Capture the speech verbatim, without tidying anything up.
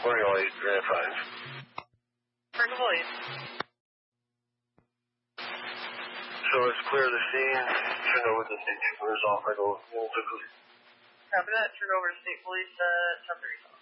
Morning, all eight, Grand five. Morning, all eight. So let's clear the scene, turn over to the state troopers off my goal. Copy that, turn over to state police at ten thirty.